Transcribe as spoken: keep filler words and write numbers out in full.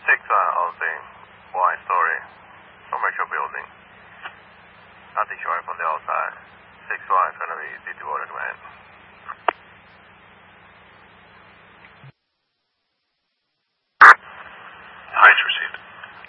six one housing, one story, commercial building. Nothing showing from the outside. six one is going to be city water command. Heights received.